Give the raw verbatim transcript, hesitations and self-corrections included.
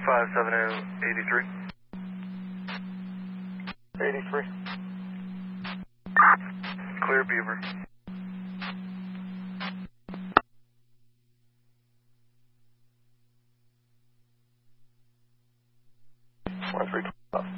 five seven zero, eighty-three. eighty-three. Clear Beaver. one three.